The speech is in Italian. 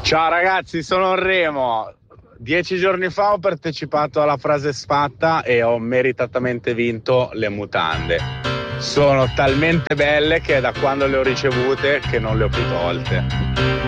Ciao ragazzi, sono Remo. 10 giorni fa ho partecipato alla frase sfatta e ho meritatamente vinto le mutande. Sono talmente belle che è da quando le ho ricevute che non le ho più tolte.